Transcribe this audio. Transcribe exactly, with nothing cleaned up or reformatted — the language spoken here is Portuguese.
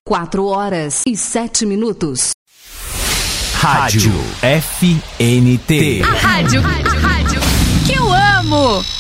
Quatro horas e sete minutos. Rádio F N T. A rádio, a rádio que eu amo.